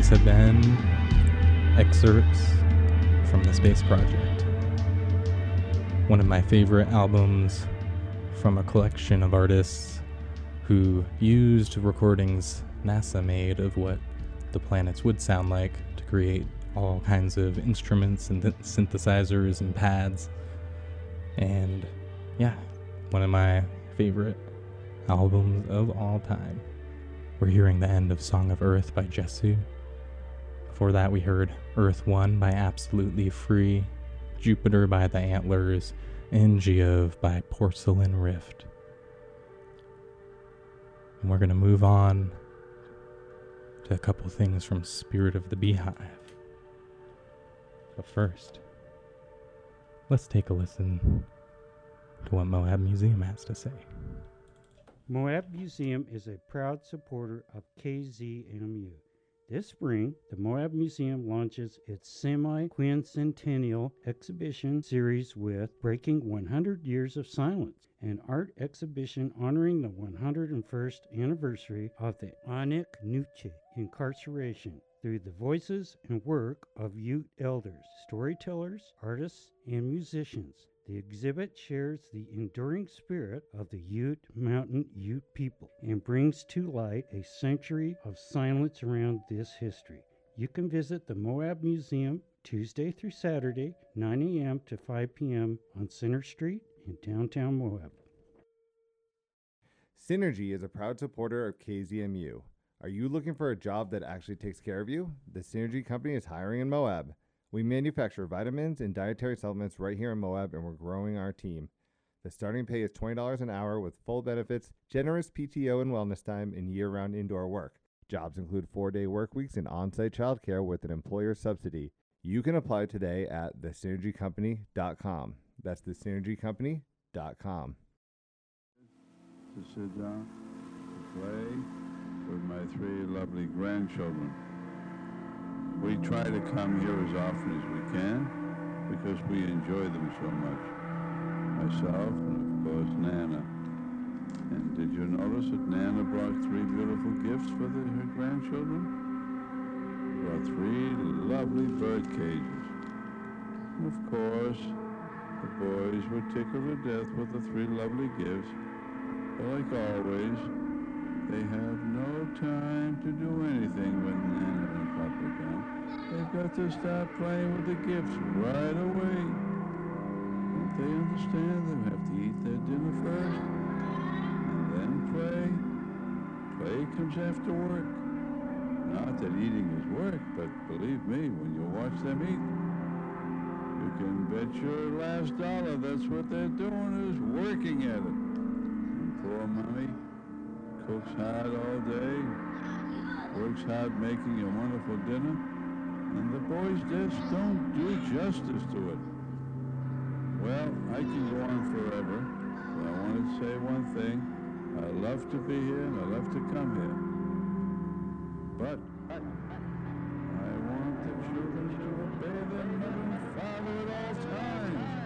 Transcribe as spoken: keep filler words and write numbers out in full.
These have been excerpts from the Space Project, one of my favorite albums from a collection of artists who used recordings NASA made of what the planets would sound like to create all kinds of instruments and th- synthesizers and pads. And yeah, one of my favorite albums of all time. We're hearing the end of Song of Earth by Jesu. Before that, we heard Earth One by Absolutely Free, Jupiter by The Antlers, and Geove by Porcelain Rift. And we're going to move on to a couple things from Spirit of the Beehive. But first, let's take a listen to what Moab Museum has to say. Moab Museum is a proud supporter of K Z M U. This spring, the Moab Museum launches its semi-quincentennial exhibition series with Breaking one hundred Years of Silence, an art exhibition honoring the one hundred first anniversary of the Anik Nuche incarceration through the voices and work of Ute elders, storytellers, artists, and musicians. The exhibit shares the enduring spirit of the Ute Mountain Ute people and brings to light a century of silence around this history. You can visit the Moab Museum Tuesday through Saturday, nine a.m. to five p.m. on Center Street in downtown Moab. Synergy is a proud supporter of K Z M U. Are you looking for a job that actually takes care of you? The Synergy Company is hiring in Moab. We manufacture vitamins and dietary supplements right here in Moab, and we're growing our team. The starting pay is twenty dollars an hour with full benefits, generous P T O and wellness time, and year-round indoor work. Jobs include four-day work weeks and on-site childcare with an employer subsidy. You can apply today at the synergy company dot com. That's the synergy company dot com. To sit down, to play with my three lovely grandchildren. We try to come here as often as we can because we enjoy them so much. Myself and of course Nana. And did you notice that Nana brought three beautiful gifts for the, her grandchildren? Brought three lovely bird cages. And of course, the boys were tickled to death with the three lovely gifts. But like always, they have no time to do anything when Nana and Papa come. They've got to start playing with the gifts right away. Don't they understand? They have to eat their dinner first, and then play. Play comes after work. Not that eating is work, but believe me, when you watch them eat, you can bet your last dollar that's what they're doing is working at it. And poor Mommy cooks hard all day, works hard making a wonderful dinner, and the boys just don't do justice to it. Well, I can go on forever, but I want to say one thing. I love to be here and I love to come here. But I want the children to obey their mother and father at all times.